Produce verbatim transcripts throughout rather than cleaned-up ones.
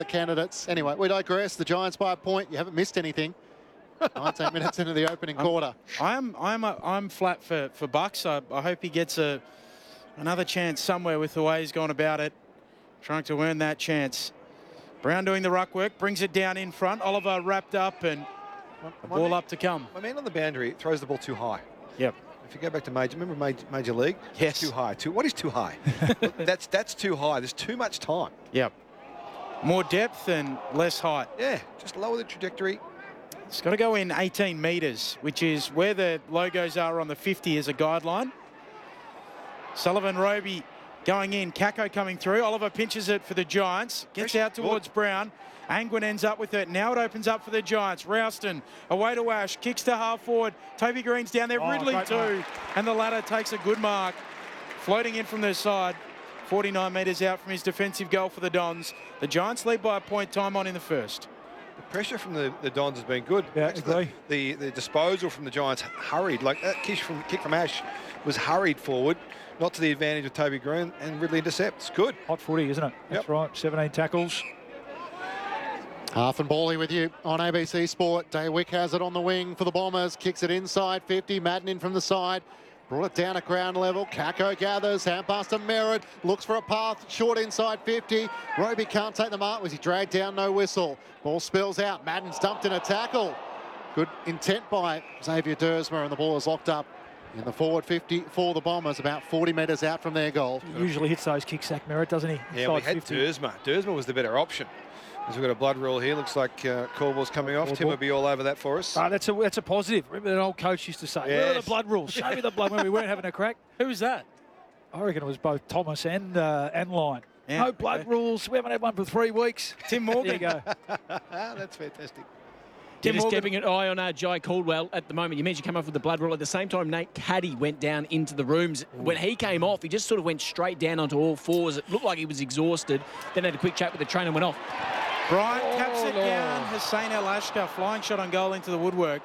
the candidates. Anyway, we digress. The Giants by a point. You haven't missed anything. nineteen minutes into the opening I'm, quarter. I'm I'm a, I'm flat for for Bucks. I, I hope he gets a another chance somewhere with the way he's gone about it, trying to earn that chance. Brown doing the ruck work, brings it down in front. Oliver wrapped up and a ball man, up to come. My man on the boundary throws the ball too high. Yep. If you go back to Major, remember Major, Major League? Yes. It's too high. Too, what is too high? Look, that's that's too high. There's too much time. Yep. More depth and less height. Yeah, just lower the trajectory. It's got to go in eighteen metres, which is where the logos are on the fifty as a guideline. Sullivan, Roby going in. Kako coming through. Oliver pinches it for the Giants. Gets out towards Brown. Angwin ends up with it. Now it opens up for the Giants. Rouston away to Ash. Kicks to half forward. Toby Green's down there. Oh, Ridley too. Mark. And the ladder takes a good mark. Floating in from their side. forty-nine metres out from his defensive goal for the Dons. The Giants lead by a point, time on in the first. The pressure from the, the Dons has been good. Yeah, Actually, agree. The, the the disposal from the Giants hurried. Like that kick from kick from Ash was hurried forward, not to the advantage of Toby Green, and Ridley intercepts. Good. Hot footy, isn't it? That's Yep. right. seventeen tackles. Half and Bally with you on A B C Sport. Daywick has it on the wing for the Bombers. Kicks it inside fifty. Madden in from the side. Brought it down at ground level. Kako gathers. Hand pass to Merritt. Looks for a path. Short inside fifty. Roby can't take the mark. Was he dragged down? No whistle. Ball spills out. Madden's dumped in a tackle. Good intent by Xavier Dersmer, and the ball is locked up in the forward fifty for the Bombers, about forty metres out from their goal. He usually hits those kicks, Zach Merritt, doesn't he? Yeah, we Inside had fifty. Dersmer. Dersmer was the better option. As we've got a blood rule here, looks like uh, Caldwell's coming off. Caldwell. Tim will be all over that for us. Ah, that's a that's a positive. Remember that old coach used to say, "Where are the Yes. blood rules? Show me the blood." When we weren't having a crack, Who was that? I reckon it was both Thomas and uh, and Line. Yeah. No blood Okay. rules. We haven't had one for three weeks. Tim There Morgan. you go. That's fantastic. They're Tim just Morgan. keeping an eye on uh, Jai Caldwell at the moment. You mentioned come off with the blood roll. At the same time, Nate Caddy went down into the rooms. When he came off, he just sort of went straight down onto all fours. It looked like he was exhausted. Then had a quick chat with the trainer and went off. Bryant taps Oh, it no. down. Hussein El Ashka, flying shot on goal into the woodwork.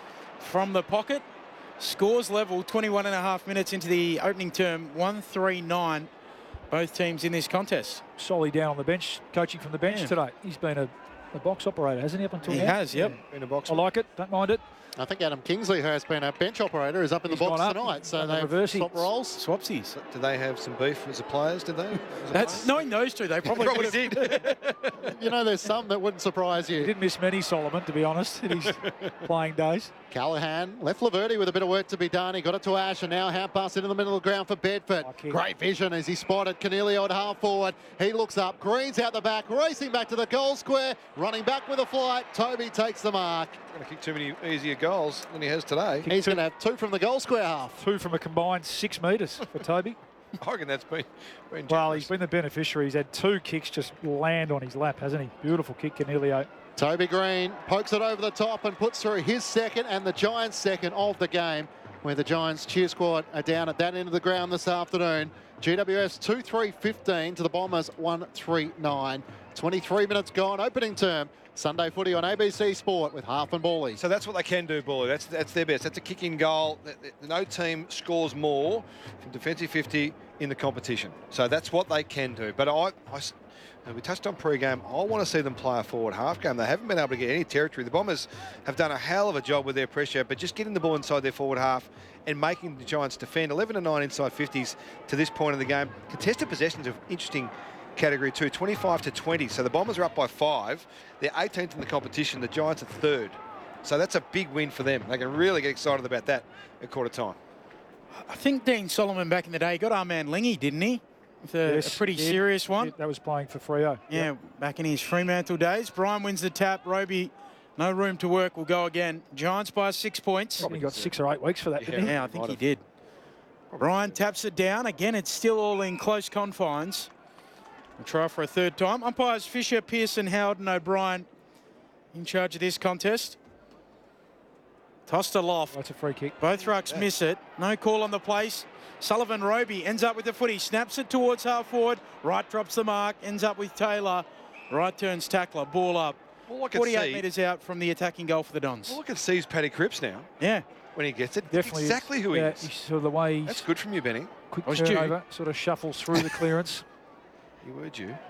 From the pocket, scores level, twenty-one and a half minutes into the opening term, one three nine. Both teams in this contest. Solly down on the bench, coaching from the bench Yeah. today. He's been a, a box operator, hasn't he, up until He now? has, yep. In a box. I like it. Don't mind it. I think Adam Kingsley, who has been a bench operator, is up in He's the box gone up. tonight. So Done the they've reverse. swapped roles. Swapsies. Do they have some beef as the players, did they? As the That's players? knowing those two, they probably, Probably would have- did. You know, there's some that wouldn't surprise He you. didn't miss many, Solomon, to be honest, in his playing days. Callahan left Laverty with a bit of work to be done. He got it to Ash, and now hand pass into the middle of the ground for Bedford. Oh, kick. Great vision as he spotted Cornelio at half forward. He looks up, Green's out the back, racing back to the goal square, running back with a flight. Toby takes the mark. Going to kick too many easier goals than he has today. He's going to have two from the goal square half. Two from a combined six metres for Toby. I reckon that's been, been Well, generous. he's been the beneficiary. He's had two kicks just land on his lap, hasn't he? Beautiful kick, Cornelio. Toby Green pokes it over the top and puts through his second and the Giants' second of the game, where the Giants cheer squad are down at that end of the ground this afternoon. G W S two three fifteen to the Bombers one three nine. twenty-three minutes gone, opening term. Sunday footy on A B C Sport with Half and Bally. So that's what they can do, Bully. That's that's their best. That's a kicking goal. No team scores more from defensive fifty in the competition. So that's what they can do. But I, I and we touched on pre-game, I want to see them play a forward half game. They haven't been able to get any territory. The Bombers have done a hell of a job with their pressure, but just getting the ball inside their forward half and making the Giants defend. eleven and nine inside fifties to this point in the game. Contested possessions of interesting category two, twenty-five to twenty. So the Bombers are up by five. They're eighteenth in the competition. The Giants are third. So that's a big win for them. They can really get excited about that at quarter time. I think Dean Solomon back in the day got our man Lingy, didn't he? With a, Yes, a pretty did. serious one. Yeah, that was playing for Freo. Yeah, back in his Fremantle days. Brian wins the tap. Roby, no room to work, will go again. Giants by six points. Probably got six or eight weeks for that, didn't he? Yeah, I think Might he have. did. Brian taps it down. Again, it's still all in close confines. We'll try for a third time. Umpires Fisher, Pearson, Howard and O'Brien in charge of this contest. Tossed aloft. That's a free kick. Both rucks miss it. No call on the place. Sullivan Roby ends up with the footy. Snaps it towards half forward. Right drops the mark. Ends up with Taylor. Right turns tackler. Ball up. All I can forty-eight see, metres out from the attacking goal for the Dons. all I can see is Paddy Cripps now Yeah. when he gets it. Definitely is. exactly who he yeah, is. He's sort of the way That's he's good from you, Benny. quick I was due. turnover, sort of shuffles through the clearance. You were due.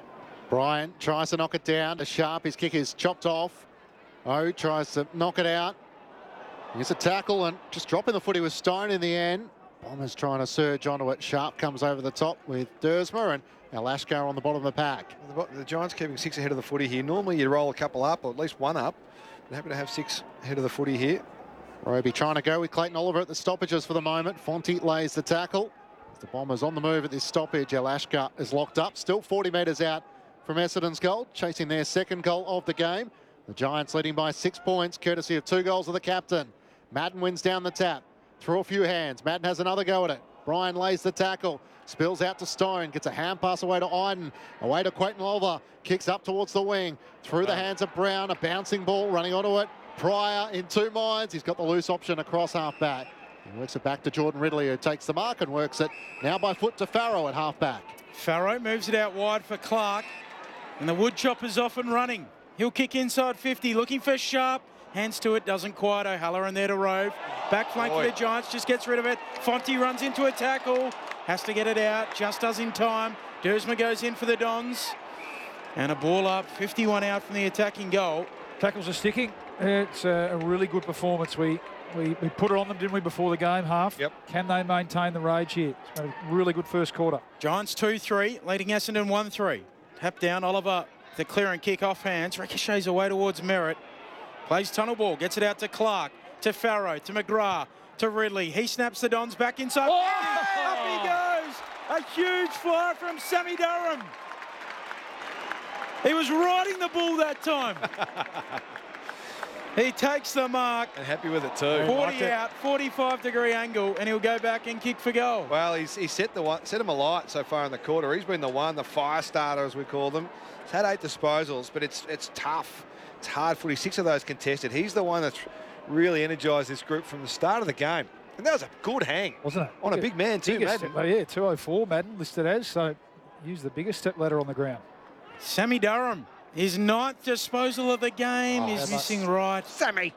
Bryant tries to knock it down to Sharp. His kick is chopped off. O tries to knock it out. Here's a tackle and just dropping the footy with Stone in the end. Bombers trying to surge onto it. Sharp comes over the top with Dersma and Alashkar on the bottom of the pack. The, the Giants keeping six ahead of the footy here. Normally you roll a couple up or at least one up. They're happy to have six ahead of the footy here. Roby trying to go with Clayton Oliver at the stoppages for the moment. Fonte lays the tackle. The Bombers on the move at this stoppage. Alashkar is locked up. Still forty metres out from Essendon's goal, chasing their second goal of the game. The Giants leading by six points, courtesy of two goals of the captain. Madden wins down the tap. Through a few hands. Madden has another go at it. Bryan lays the tackle. Spills out to Stone. Gets a hand pass away to Iden. Away to Clayton Oliver. Kicks up towards the wing. Through the hands of Brown. A bouncing ball running onto it. Pryor in two minds. He's got the loose option across half back. He works it back to Jordan Ridley, who takes the mark and works it now by foot to Farrow at half back. Farrow moves it out wide for Clark. And the Woodchopper's off and running. He'll kick inside fifty, looking for Sharp. Hands to it, doesn't quite. O'Halloran there to Rove. Back flank for the Giants, just gets rid of it. Fonte runs into a tackle. Has to get it out, just does in time. Dersma goes in for the Dons. And a ball up, fifty-one out from the attacking goal. Tackles are sticking. It's a, a really good performance. We, we we put it on them, didn't we, before the game half? Yep. Can they maintain the rage here? It's a really good first quarter. Giants two three, leading Essendon one three. Tap down, Oliver, the clear and kick off hands. Ricochets away towards Merritt. Plays tunnel ball, gets it out to Clark, to Farrow, to McGrath, to Ridley. He snaps the Dons back inside. Oh! Up he goes! A huge fly from Sammy Durham. He was riding the ball that time. He takes the mark. And happy with it too. forty out, forty-five degree angle, and he'll go back and kick for goal. Well, he's, he's set the one, set him alight so far in the quarter. He's been the one, the fire starter as we call them. He's had eight disposals, but it's it's tough. It's hard footy. Six of those contested. He's the one that's really energised this group from the start of the game. And that was a good hang. Wasn't it? On a big man too, Biggest Madden. step, yeah, two oh four, Madden listed as, so use the biggest step ladder on the ground. Sammy Durham, his ninth disposal of the game, Oh, is that's- missing right. Sammy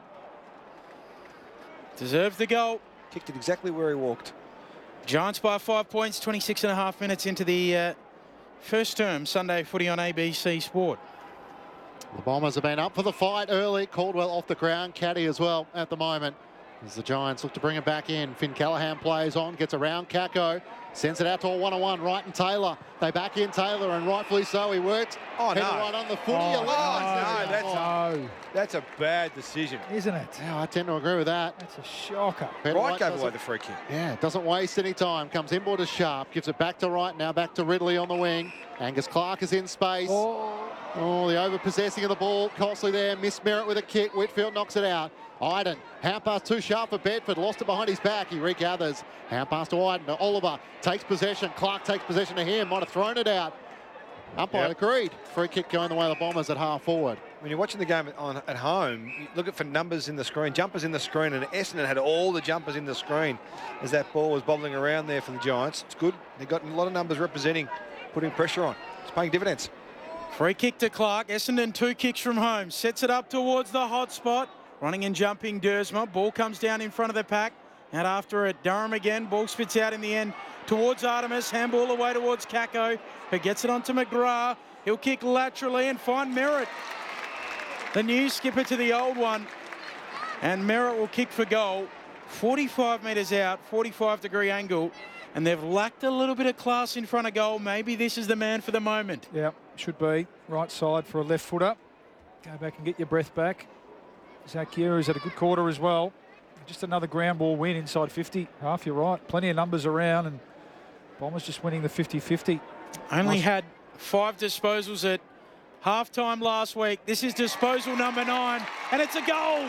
Deserved the goal. kicked it exactly where he walked. Giants by five points, twenty-six and a half minutes into the uh, first term. Sunday footy on A B C Sport. The Bombers have been up for the fight early. Caldwell off the ground. Caddy as well at the moment. As the Giants look to bring it back in. Finn Callaghan plays on, gets around Kako. Sends it out to a one-on-one, Wright and Taylor. They back in Taylor, and rightfully so, he works. Oh, Headed no. right on the footy. Oh, Oh, no, that's a- No, That's a bad decision. isn't it? Yeah, I tend to agree with that. That's a shocker. Peter Wright Wright gave doesn't- away the free kick. Yeah, doesn't waste any time. Comes inboard to Sharp, gives it back to Wright, now back to Ridley on the wing. Angus Clark is in space. Oh, Oh, the over-possessing of the ball. Costly there. Miss Merritt with a kick. Whitfield knocks it out. Iden, hand pass too sharp for Bedford. Lost it behind his back. He regathers. Hand pass to Iden. To Oliver takes possession. Clark takes possession to him. Might have thrown it out. Umpire Yep. agreed. Free kick going the way of the Bombers at half forward. When you're watching the game on, at home, you look at for numbers in the screen, jumpers in the screen, and Essendon had all the jumpers in the screen as that ball was bobbling around there for the Giants. It's good. They've got a lot of numbers representing, putting pressure on. It's paying dividends. Free kick to Clark. Essendon two kicks from home. Sets it up towards the hot spot. Running and jumping Dersma. Ball comes down in front of the pack. And after it, Durham again. Ball spits out in the end towards Artemis. Handball away towards Kako, who gets it onto McGrath. He'll kick laterally and find Merritt. The new skipper to the old one. And Merritt will kick for goal. forty-five metres out, forty-five degree angle. And they've lacked a little bit of class in front of goal. Maybe this is the man for the moment. yeah, should be. Right side for a left footer. Go back and get your breath back. Zach Hughes had a good quarter as well. Just another ground ball win inside fifty. Half, you're right. Plenty of numbers around, and Bombers just winning the fifty fifty. Only Nice. had five disposals at halftime last week. This is disposal number nine, and it's a goal.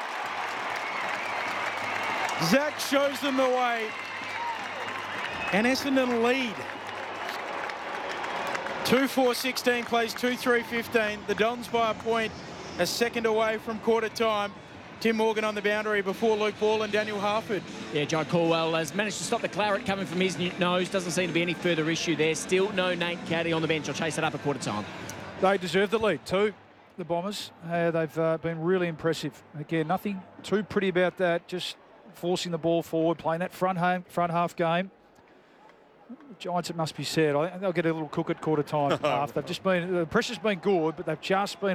Zach shows them the way. And Essendon lead. two four sixteen plays two three fifteen. The Dons by a point, a second away from quarter time. Tim Morgan on the boundary before Luke Ball and Daniel Harford. Yeah, Jai Caldwell has managed to stop the claret coming from his nose. Doesn't seem to be any further issue there. Still no Nate Caddy on the bench. I'll chase it up at quarter time. They deserve the lead too, the Bombers. Uh, they've uh, been really impressive. Again, nothing too pretty about that. Just forcing the ball forward, playing that front home, front half game. Giants, it must be said, I think they'll get a little cook at quarter time half. They've just been, the pressure's been good, but they've just been